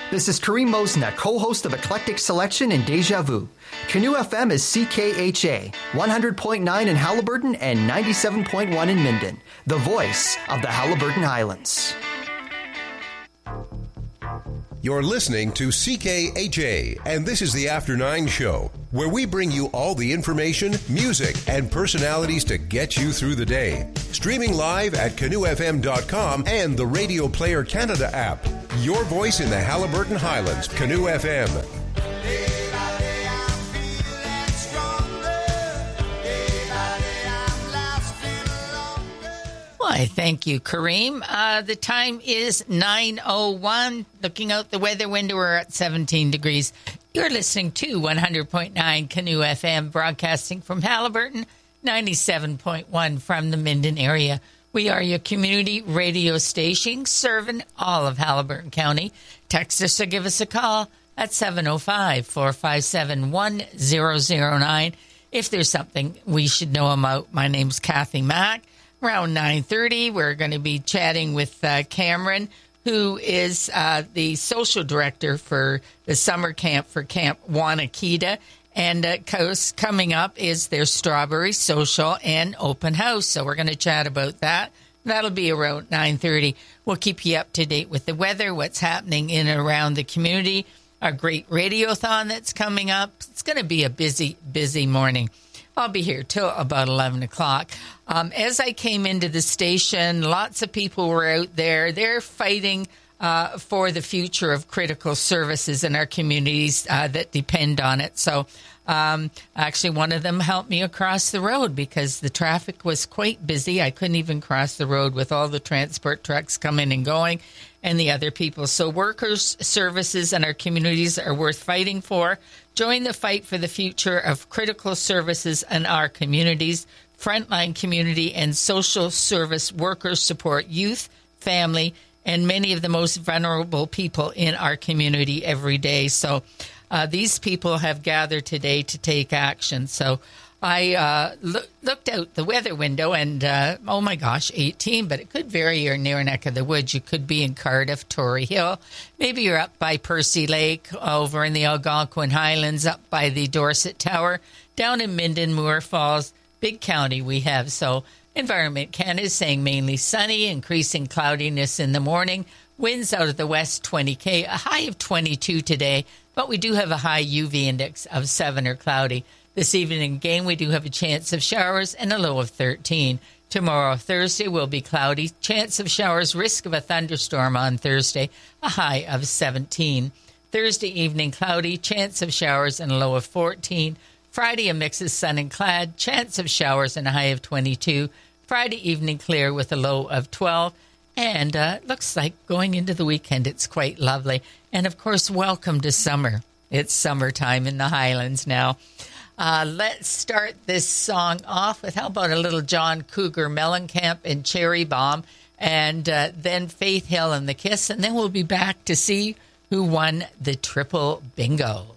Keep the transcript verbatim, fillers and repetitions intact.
This is Kareem Mosna, co-host of Eclectic Selection and Deja Vu. Canoe F M is C K H A, one hundred point nine in Halliburton and ninety-seven point one in Minden, the voice of the Halliburton Highlands. You're listening to C K H A, and this is the After Nine Show, where we bring you all the information, music, and personalities to get you through the day. Streaming live at canoe f m dot com and the Radio Player Canada app. Your voice in the Halliburton Highlands, Canoe F M. Why, thank you, Kareem. Uh, the time is nine oh one. Looking out the weather window, we're at seventeen degrees. You're listening to one hundred point nine Canoe F M, broadcasting from Halliburton, ninety-seven point one from the Minden area. We are your community radio station serving all of Halliburton County. Text us or give us a call at seven oh five, four five seven, one oh oh nine. If there's something we should know about, my name's Kathy Mack. Around nine thirty, we're going to be chatting with uh, Cameron, who is uh, the social director for the summer camp for Camp Wanakita. And uh, coming up is their Strawberry Social and Open House. So we're going to chat about that. That'll be around nine thirty. We'll keep you up to date with the weather, what's happening in and around the community, our great radiothon that's coming up. It's going to be a busy, busy morning. I'll be here till about eleven o'clock. Um, as I came into the station, lots of people were out there. They're fighting uh, for the future of critical services in our communities uh, that depend on it. So um, actually, one of them helped me across the road because the traffic was quite busy. I couldn't even cross the road with all the transport trucks coming and going and the other people. So workers' services in our communities are worth fighting for. Join the fight for the future of critical services in our communities. Frontline community and social service workers support youth, family, and many of the most vulnerable people in our community every day. So uh, these people have gathered today to take action. So I uh, lo- looked out the weather window and, uh, oh my gosh, eighteen, but it could vary your near neck of the woods. You could be in Cardiff, Tory Hill. Maybe you're up by Percy Lake, over in the Algonquin Highlands, up by the Dorset Tower, down in Minden, Moore Falls. Big county we have. So Environment Canada is saying mainly sunny, increasing cloudiness in the morning. Winds out of the west, twenty K, a high of twenty-two today, but we do have a high U V index of seven or cloudy. This evening again, we do have a chance of showers and a low of thirteen. Tomorrow, Thursday, will be cloudy. Chance of showers, risk of a thunderstorm on Thursday, a high of seventeen. Thursday evening, cloudy, chance of showers and a low of fourteen. Friday, a mix of sun and cloud, chance of showers and a high of twenty-two. Friday evening, clear with a low of twelve. And uh, it looks like going into the weekend, it's quite lovely. And, of course, welcome to summer. It's summertime in the Highlands now. Uh, let's start this song off with, how about a little John Cougar Mellencamp and Cherry Bomb, and uh, then Faith Hill and the Kiss, and then we'll be back to see who won the triple bingo.